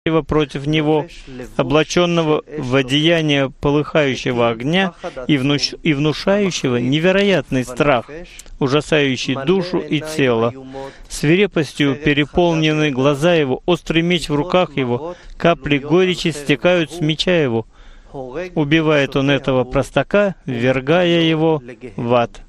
против него, облаченного в одеяние полыхающего огня и внушающего невероятный страх, ужасающий душу и тело. Свирепостью переполнены глаза его, острый меч в руках его, капли горечи стекают с меча его. Убивает он этого простака, ввергая его в ад.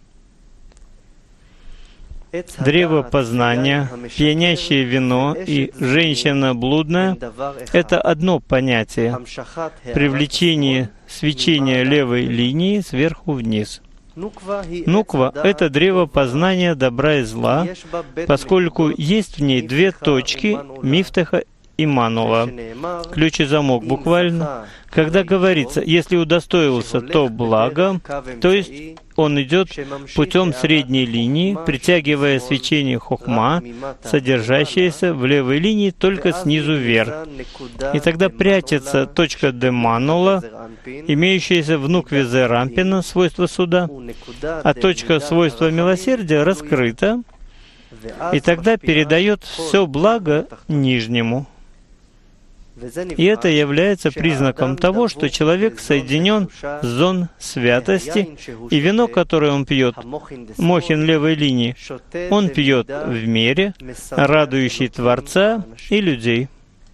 Древо познания, пьянящее вино и женщина блудная — это одно понятие — привлечение свечения левой линии сверху вниз. Нуква — это древо познания добра и зла, поскольку есть в ней две точки — мифтаха и манула. Ключ и замок буквально. Когда говорится, если удостоился, то благо, то есть он идет путем средней линии, притягивая свечение хохма, содержащееся в левой линии только снизу вверх. И тогда прячется точка деманула, имеющаяся в нукве зерампина, свойство суда, а точка свойства милосердия раскрыта, и тогда передает все благо нижнему. И это является признаком того, что человек соединен с зон святости, и вино, которое он пьет, мохин левой линии, он пьет в мере, радующий Творца и людей.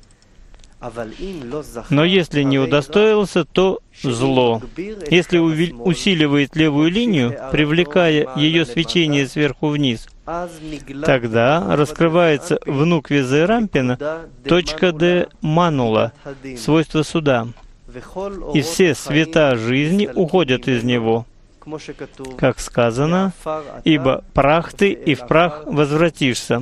Но если не удостоился, то зло. Если усиливает левую линию, привлекая ее свечение сверху вниз, тогда раскрывается в нукве зерампина точка де манула, свойство суда, и все света жизни уходят из него. Как сказано, «Ибо прах ты, и в прах возвратишься».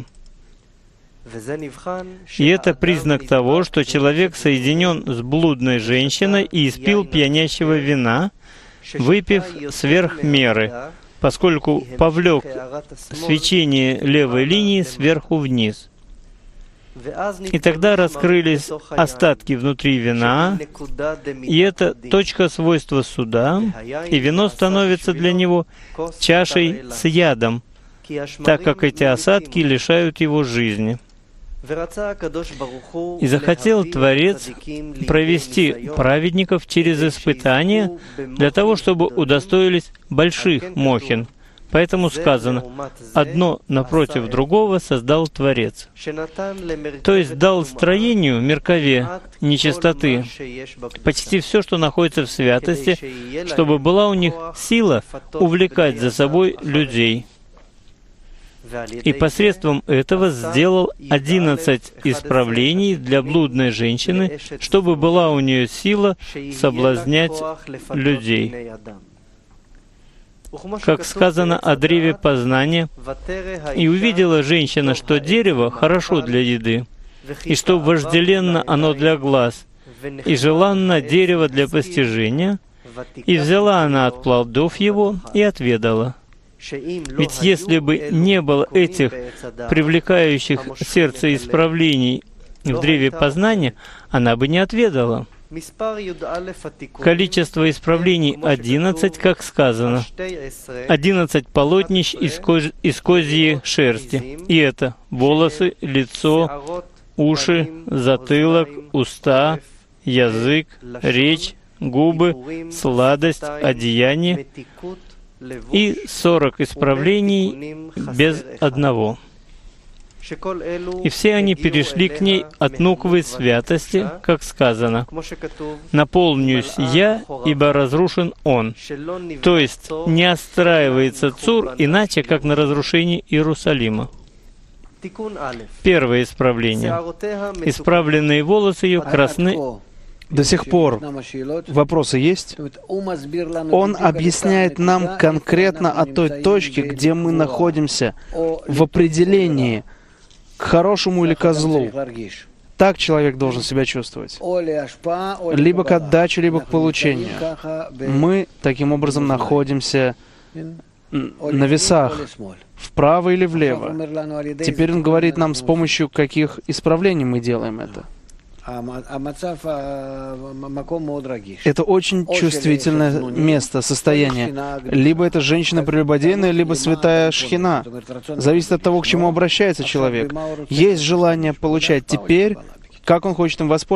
И это признак того, что человек соединен с блудной женщиной и испил пьянящего вина, выпив сверх меры, поскольку повлек свечение левой линии сверху вниз. И тогда раскрылись остатки внутри вина, и это точка свойства суда, и вино становится для него чашей с ядом, так как эти осадки лишают его жизни. И захотел Творец провести праведников через испытания для того, чтобы удостоились больших мохин. Поэтому сказано, одно напротив другого создал Творец. То есть дал строению, меркаве, нечистоты, почти все, что находится в святости, чтобы была у них сила увлекать за собой людей. И посредством этого сделал 11 исправлений для блудной женщины, чтобы была у нее сила соблазнять людей. Как сказано о древе познания, «И увидела женщина, что дерево хорошо для еды, и что вожделенно оно для глаз, и желанно дерево для постижения, и взяла она от плодов его и отведала». Ведь если бы не было этих привлекающих сердце исправлений в древе познания, она бы не отведала. Количество исправлений 11, как сказано, 11 полотнищ из козьей шерсти. И это волосы, лицо, уши, затылок, уста, язык, речь, губы, сладость, одеяние, и 40 исправлений без одного. И все они перешли к ней от нуквы святости, как сказано, «Наполнюсь я, ибо разрушен он». То есть не отстраивается Цур иначе, как на разрушении Иерусалима. Первое исправление. Исправленные волосы ее красны. До сих пор вопросы есть? Он объясняет нам конкретно о той точке, где мы находимся в определении к хорошему или ко злу. Так человек должен себя чувствовать. Либо к отдаче, либо к получению. Мы таким образом находимся на весах, вправо или влево. Теперь он говорит нам, с помощью каких исправлений мы делаем это. Это очень чувствительное место, состояние. Либо это женщина прелюбодейная, либо святая шхина. Зависит от того, к чему обращается человек. Есть желание получать теперь, Как он хочет им воспользоваться?